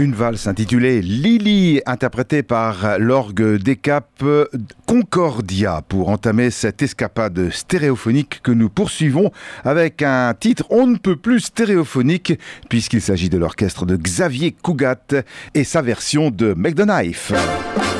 Une valse intitulée Lily, interprétée par l'orgue des Caps Concordia, pour entamer cette escapade stéréophonique que nous poursuivons avec un titre on ne peut plus stéréophonique, puisqu'il s'agit de l'orchestre de Xavier Cugat et sa version de Make the Knife.